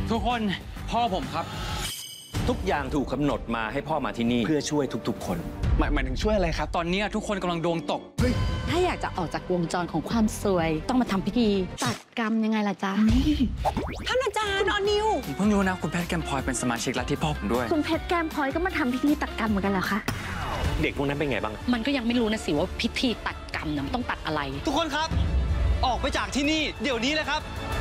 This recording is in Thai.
ทุกคนพ่อผมครับทุกอย่างถูกกำหนดมาให้พ่อมาที่นี่เพื่อช่วยทุกๆคนหมายถึงช่วยอะไรครับตอนนี้ทุกคนกำลังดวงตกถ้าอยากจะออกจากวงจรของความซวยต้องมาทำพิธีตัดกรรมยังไงล่ะจ๊ะท่านอาจารย์ออนิวผมเพิ่งรู้นะคุณแพทย์แกมพลอยเป็นสมาชิกลัทธิพ่อผมด้วยคุณเพชรแก้มพลอยก็มาทำพิธีตัดกรรมเหมือนกันเหรอคะเด็กพวกนั้นเป็นไงบ้างมันก็ยังไม่รู้นะสิว่าพิธีตัดกรรมเนี่ยมันต้องตัดอะไรทุกคนครับออกไปจากที่นี่เดี๋ยวนี้เลยครับ